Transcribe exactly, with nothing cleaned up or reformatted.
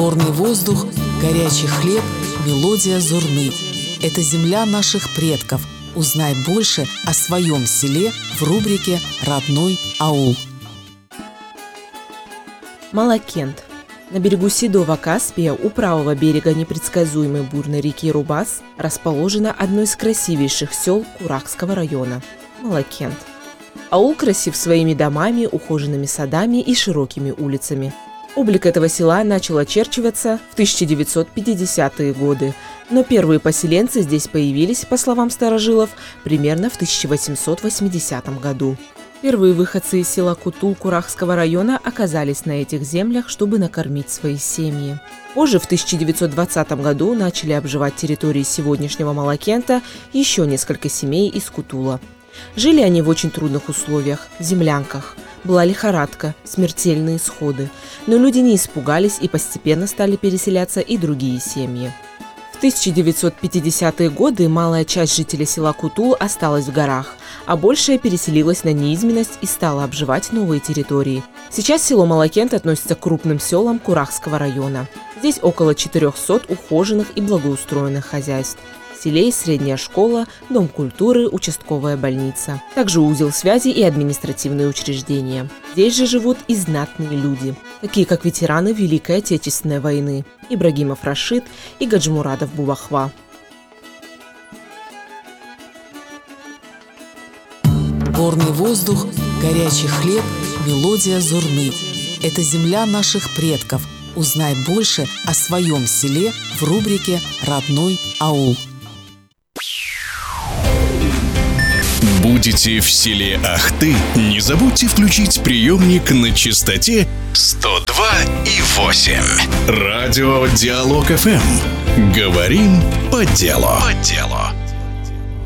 Горный воздух, горячий хлеб, мелодия зурны. Это земля наших предков. Узнай больше о своем селе в рубрике «Родной аул». Малакент. На берегу Седого Каспия, у правого берега непредсказуемой бурной реки Рубас, расположено одно из красивейших сел Курахского района – Малакент. Аул красив своими домами, ухоженными садами и широкими улицами. Облик этого села начал очерчиваться в тысяча девятьсот пятидесятые годы, но первые поселенцы здесь появились, по словам старожилов, примерно в тысяча восемьсот восьмидесятом году. Первые выходцы из села Кутул Курахского района оказались на этих землях, чтобы накормить свои семьи. Позже, в тысяча девятьсот двадцатом году, начали обживать территории сегодняшнего Малакента еще несколько семей из Кутула. Жили они в очень трудных условиях, в землянках. Была лихорадка, смертельные исходы. Но люди не испугались и постепенно стали переселяться и другие семьи. В тысяча девятьсот пятидесятые годы малая часть жителей села Кутул осталась в горах, а большая переселилась на низменность и стала обживать новые территории. Сейчас село Малакент относится к крупным селам Курахского района. Здесь около четырехсот ухоженных и благоустроенных хозяйств. В селе есть средняя школа, дом культуры, участковая больница. Также узел связи и административные учреждения. Здесь же живут и знатные люди, такие как ветераны Великой Отечественной войны Ибрагимов Рашид и Гаджимурадов Бубахва. Горный воздух, горячий хлеб, мелодия зурны. Это земля наших предков. Узнай больше о своем селе в рубрике «Родной аул». Будете в селе Ахты? Не забудьте включить приемник на частоте сто два и восемь. Радио Диалог эф эм. Говорим по делу. По делу.